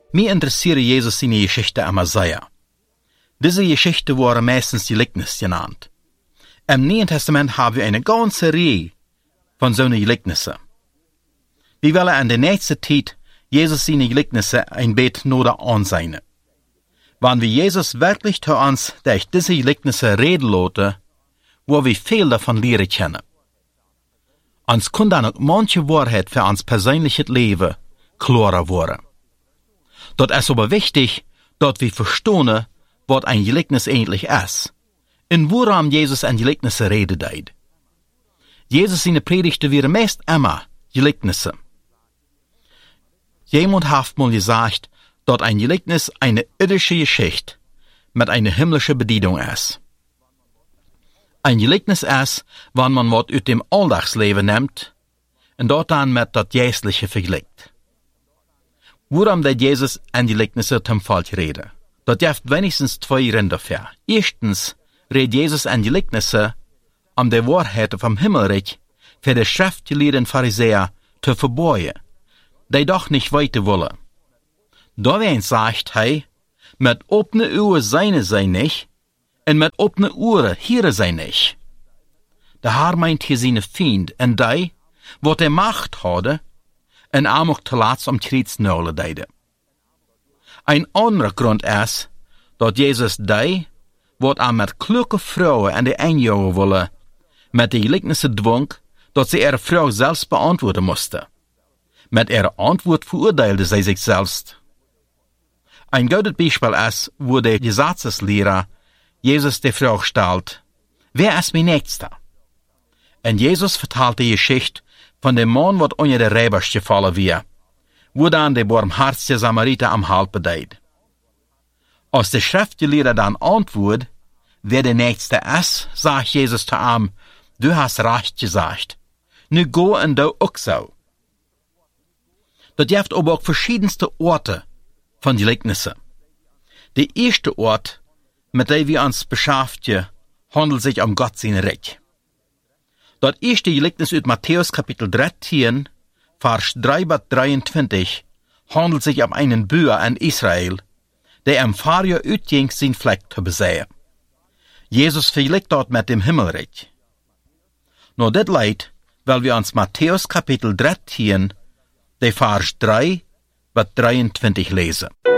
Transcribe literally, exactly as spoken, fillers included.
Mir interessiert Jesus seine Geschichte immer sehr. Diese Geschichte wurde meistens die Gleichnis genannt. Im Neuen Testament haben wir eine ganze Reihe von solchen Gleichnissen. Wir wollen in der nächsten Zeit Jesus seine Gleichnisse ein bisschen noder ansehen. Wenn wir Jesus wirklich zu uns durch diese Gleichnisse reden lassen, wo wir viel davon lernen können. Uns kann dann auch manche Wahrheit für uns persönliches Leben klarer werden. Dort ist aber wichtig, dass wir verstehen, was ein Gleichnis eigentlich ist, und woran Jesus ein Gleichnisse reden deed. Jesus seine Predigten wären meist immer Gleichnisse. Jemand hat mal gesagt, dass ein Gleichnis eine irdische Geschichte mit einer himmlischen Bedienung ist. Ein Gleichnis ist, wenn man was aus dem Alltagsleben nimmt und dort dann mit das Geistliche vergleicht. Worum der Jesus ein Gleichnisse zum Volk reden? Dort gibt wenigstens zwei Gründe dafür. Erstens redet Jesus ein Gleichnisse, um die Wahrheit vom Himmelreich für die schriftgelehrten Pharisäer zu verborgen, die doch nicht weiter wollen. Da wen sagt er, mit offene Ohren seine sei nicht, und mit offene Ohren hören sei nicht. Der Herr meint hier seine Feind, und die, wo der Macht hatte, en amok te laatst om kriegsneulen deide. Ein anderer Grund ist, dass Jesus die, wat aan met kluge vrouwen en de einjagen willen, met de Gleichnisse dwong, dat sie ihre Frau selbst beantworten musste. Mit ihrer Antwort verurteilte sie sich selbst. Ein gutes Beispiel ist, wo der Gesetzeslehrer Jesus die Frage stellt, wer ist mein Nächster? Und Jesus vertelt die Geschichte von dem Mann, wat unter der Räbers gefallen war, wo dann der barmherzige Samariter am Halpe deed. Als der Schriftgelehrte dann antwortet, wer der Nächste ist, sagt Jesus zu ihm, du hast recht gesagt. Nu go und du auch so. Das gibt aber auch verschiedenste Orte von Gleichnissen. Der erste Ort, mit dem wir uns beschäftigen, handelt sich um Gott sein Reich. Das erste Gleichnis aus Matthäus Kapitel dreizehn, Vers drei bis dreiundzwanzig, handelt sich um einen Bauer in Israel, der im Vorjahr uitging sein Fleck zu besehen. Jesus vergleicht dort mit dem Himmelreich. Nur das Leid, weil wir uns Matthäus Kapitel dreizehn, der Vers drei bis dreiundzwanzig lesen.